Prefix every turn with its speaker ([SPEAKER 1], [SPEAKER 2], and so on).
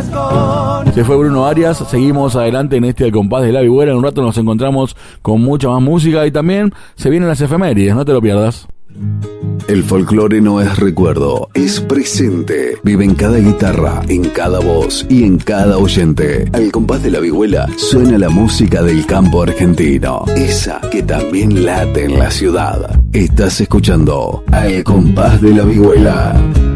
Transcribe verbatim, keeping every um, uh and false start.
[SPEAKER 1] Se fue Bruno Arias, seguimos adelante en este Al Compás de la Vihuela. En un rato nos encontramos con mucha más música y también se vienen las efemérides, no te lo pierdas.
[SPEAKER 2] El folclore no es recuerdo, es presente. Vive en cada guitarra, en cada voz y en cada oyente. Al Compás de la Vihuela suena la música del campo argentino, esa que también late en la ciudad. Estás escuchando Al Compás de la Vihuela.